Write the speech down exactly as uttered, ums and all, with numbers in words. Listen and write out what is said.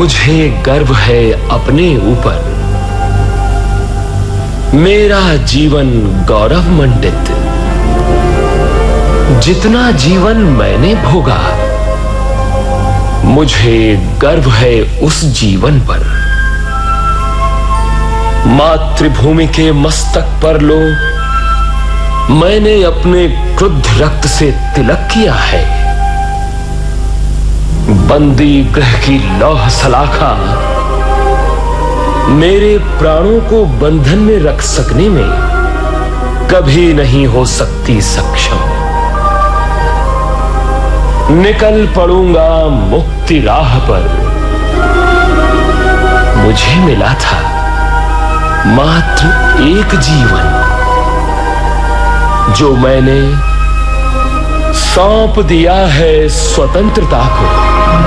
मुझे गर्व है अपने ऊपर, मेरा जीवन गौरव मंडित। जितना जीवन मैंने भोगा, मुझे गर्व है उस जीवन पर। मातृभूमि के मस्तक पर लो, मैंने अपने क्रुद्ध रक्त से तिलक किया है। बंदी गृह की लौह सलाखा मेरे प्राणों को बंधन में रख सकने में कभी नहीं हो सकती सक्षम। निकल पड़ूंगा मुक्ति राह पर। मुझे मिला था मात्र एक जीवन, जो मैंने सौंप दिया है स्वतंत्रता को।